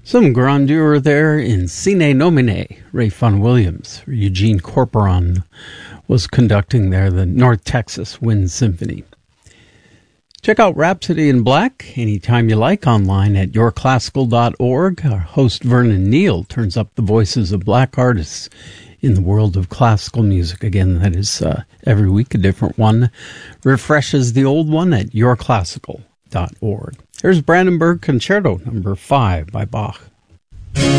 Some grandeur there in Sine Nomine. Ray Fun Williams, Eugene Corporon was conducting there the North Texas Wind Symphony. Check out Rhapsody in Black anytime you like online at yourclassical.org. Our host Vernon Neal turns up the voices of black artists in the world of classical music. Again, that is every week a different one. Refreshes the old one at yourclassical.org. Here's Brandenburg Concerto No. 5 by Bach.